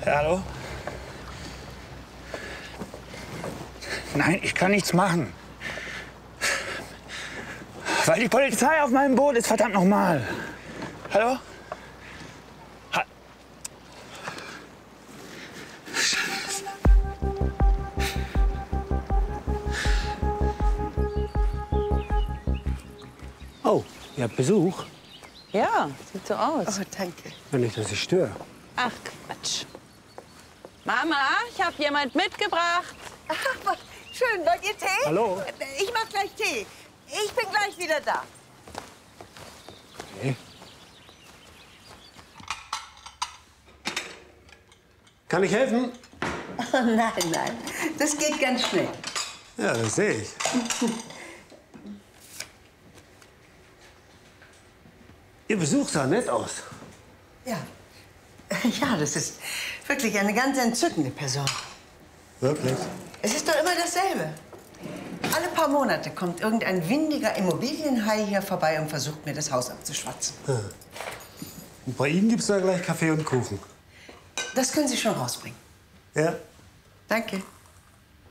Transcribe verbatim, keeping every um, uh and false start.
Hallo? Nein, ich kann nichts machen. Weil die Polizei auf meinem Boot ist, verdammt nochmal. Hallo? Ha Scheiße. Oh, ihr habt Besuch? Ja, sieht so aus. Oh, danke. Wenn nicht, dass ich störe. Ach, Quatsch. Mama, ich habe jemand mitgebracht. Ach, schön, wollt ihr Tee? Hallo? Ich mach gleich Tee. Ich bin gleich wieder da. Okay. Kann ich helfen? Oh, nein, nein, das geht ganz schnell. Ja, das sehe ich. Ihr Besuch sah nett aus. Ja. Ja, das ist wirklich eine ganz entzückende Person. Wirklich? Es ist doch immer dasselbe. Alle paar Monate kommt irgendein windiger Immobilienhai hier vorbei und versucht, mir das Haus abzuschwatzen. Hm. Und bei Ihnen gibt's da gleich Kaffee und Kuchen. Das können Sie schon rausbringen. Ja? Danke.